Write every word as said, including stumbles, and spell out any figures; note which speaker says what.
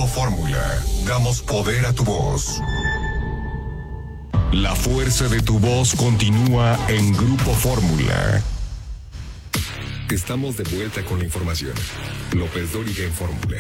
Speaker 1: Grupo Fórmula, damos poder a tu voz. La fuerza de tu voz continúa en Grupo Fórmula. Estamos de vuelta con la información. López Dóriga en Fórmula.